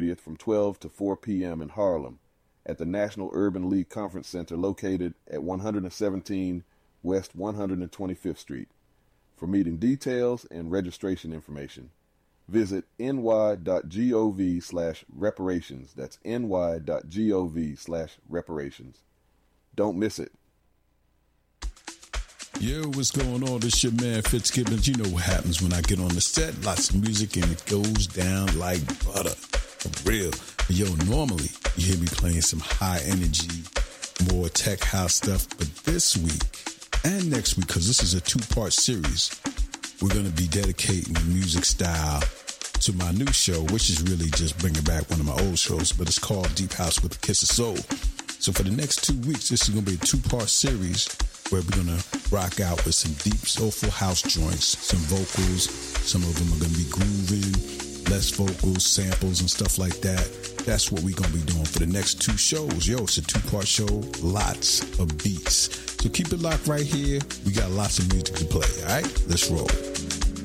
30th from 12 to 4 p.m. in Harlem at the National Urban League Conference Center located at 117 West 125th Street. For meeting details and registration information, visit ny.gov/reparations. That's ny.gov/reparations. Don't miss it. Yo, what's going on? This your man Fitzgibbons. You know what happens when I get on the set. Lots of music and it goes down like butter. For real. But yo, normally you hear me playing some high energy, more tech house stuff. But this week and next week, because this is a 2-part series, we're going to be dedicating the music style to my new show, which is really just bringing back one of my old shows, but it's called Deep House with a Kiss of Soul. So for the next 2 weeks, this is going to be a 2-part series where we're going to rock out with some deep, soulful house joints, some vocals. Some of them are going to be grooving, less vocals, samples, and stuff like that. That's what we're going to be doing for the next 2 shows. Yo, it's a 2-part show, lots of beats. So keep it locked right here. We got lots of music to play, all right? Let's roll.